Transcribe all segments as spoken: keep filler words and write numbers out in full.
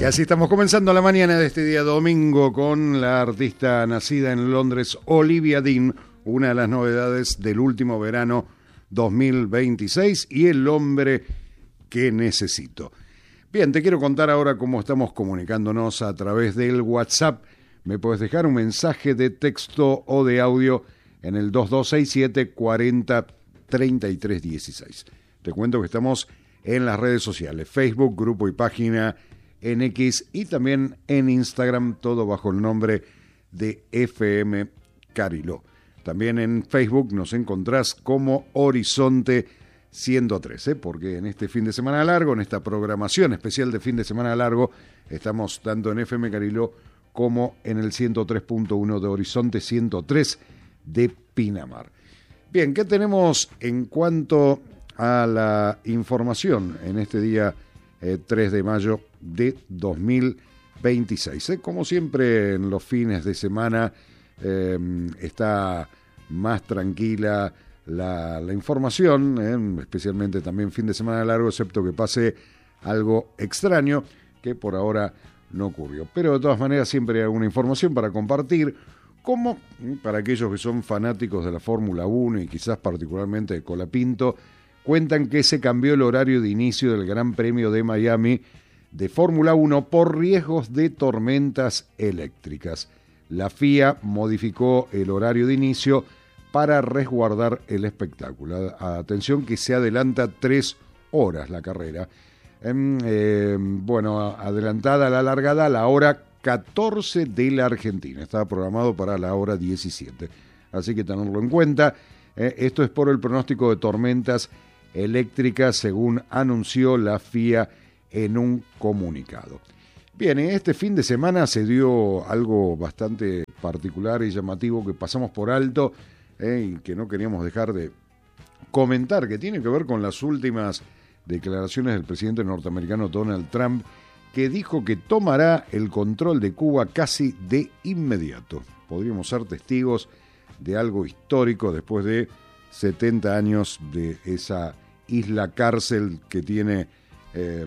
Y así estamos comenzando la mañana de este día domingo con la artista nacida en Londres, Olivia Dean, una de las novedades del último verano dos mil veintiséis y El hombre que necesito. Bien, te quiero contar ahora cómo estamos comunicándonos a través del WhatsApp. Me puedes dejar un mensaje de texto o de audio en el dos dos seis siete, cuarenta, treinta y tres dieciséis. Te cuento que estamos en las redes sociales, Facebook, grupo y página en X y también en Instagram, todo bajo el nombre de F M Cariló. También en Facebook nos encontrás como Horizonte ciento tres, ¿eh? Porque en este fin de semana largo, en esta programación especial de fin de semana largo, estamos tanto en F M Cariló como en el ciento tres punto uno de Horizonte ciento tres de Pinamar. Bien, ¿qué tenemos en cuanto a la información en este día eh, tres de mayo de dos mil veintiséis? ¿eh? Como siempre en los fines de semana eh, está más tranquila la, la información, eh, especialmente también fin de semana largo, excepto que pase algo extraño que por ahora no ocurrió. Pero de todas maneras siempre hay alguna información para compartir, como para aquellos que son fanáticos de la Fórmula uno y quizás particularmente de Colapinto, cuentan que se cambió el horario de inicio del Gran Premio de Miami de Fórmula uno por riesgos de tormentas eléctricas. La F I A modificó el horario de inicio para resguardar el espectáculo. Atención que se adelanta tres horas la carrera. Eh, eh, bueno, adelantada la largada a la hora catorce de la Argentina. Estaba programado para la hora diecisiete. Así que tenerlo en cuenta. Eh, esto es por el pronóstico de tormentas eléctricas, según anunció la F I A en un comunicado. Bien, en este fin de semana se dio algo bastante particular y llamativo que pasamos por alto eh, y que no queríamos dejar de comentar, que tiene que ver con las últimas declaraciones del presidente norteamericano Donald Trump, que dijo que tomará el control de Cuba casi de inmediato. Podríamos ser testigos de algo histórico después de setenta años de esa isla cárcel que tiene eh,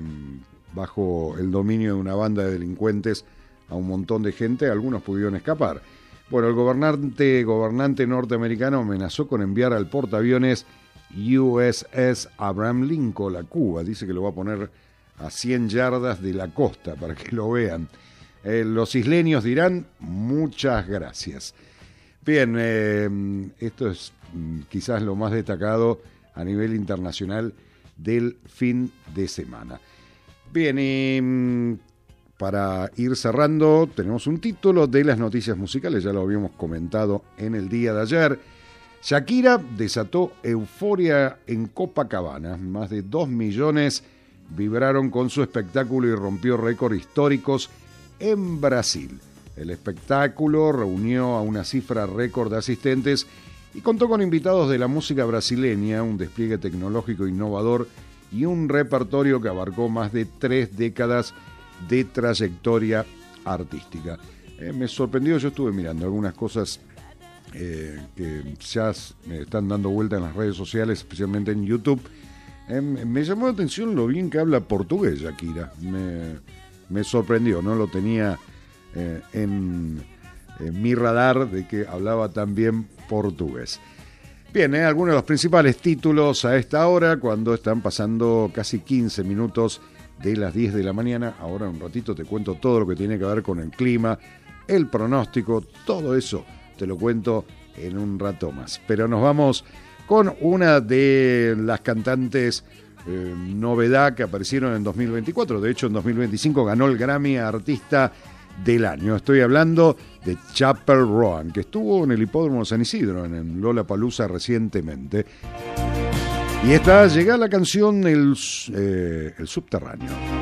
bajo el dominio de una banda de delincuentes a un montón de gente. Algunos pudieron escapar. Bueno, el gobernante, gobernante norteamericano amenazó con enviar al portaaviones U S S Abraham Lincoln a Cuba. Dice que lo va a poner a cien yardas de la costa para que lo vean. Eh, los isleños dirán muchas gracias. Bien, eh, esto es mm, quizás lo más destacado a nivel internacional del fin de semana. Bien, y mm, para ir cerrando, tenemos un título de las noticias musicales, ya lo habíamos comentado en el día de ayer. Shakira desató euforia en Copacabana. Más de dos millones vibraron con su espectáculo y rompió récords históricos en Brasil. El espectáculo reunió a una cifra récord de asistentes y contó con invitados de la música brasileña, un despliegue tecnológico innovador y un repertorio que abarcó más de tres décadas de trayectoria artística. Eh, me sorprendió, yo estuve mirando algunas cosas eh, que ya me están dando vuelta en las redes sociales, especialmente en YouTube. Eh, me llamó la atención lo bien que habla portugués Shakira. Me, me sorprendió, no lo tenía eh, en, en mi radar de que hablaba tan bien portugués. Bien, eh, algunos de los principales títulos a esta hora, cuando están pasando casi quince minutos de las diez de la mañana. Ahora un ratito te cuento todo lo que tiene que ver con el clima, el pronóstico, todo eso te lo cuento en un rato más. Pero nos vamos con una de las cantantes eh, novedad que aparecieron en dos mil veinticuatro. De hecho, en dos mil veinticinco ganó el Grammy a Artista del Año. Estoy hablando de Chappell Roan, que estuvo en el Hipódromo de San Isidro, en el Lollapalooza recientemente. Y esta llega la canción El, eh, el Subterráneo.